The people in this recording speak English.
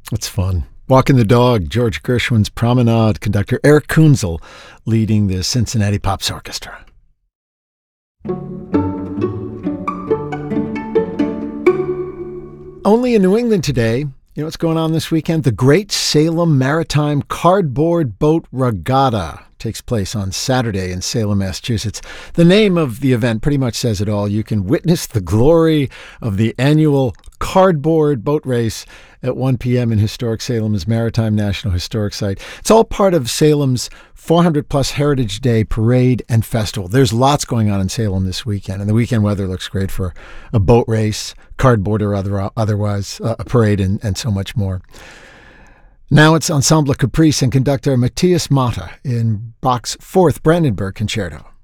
It's fun. Walking the Dog, George Gershwin's Promenade, conductor Eric Kunzel leading the Cincinnati Pops Orchestra. Only in New England today. You know what's going on this weekend? The Great Salem Maritime Cardboard Boat Regatta takes place on Saturday in Salem, Massachusetts. The name of the event pretty much says it all. You can witness the glory of the annual cardboard boat race at 1 p.m. in historic Salem's Maritime National Historic Site. It's all part of Salem's 400-plus Heritage Day Parade and Festival. There's lots going on in Salem this weekend, and the weekend weather looks great for a boat race, cardboard or otherwise, a parade, and so much more. Now it's Ensemble Caprice and conductor Matthias Mata in Bach's Fourth Brandenburg Concerto.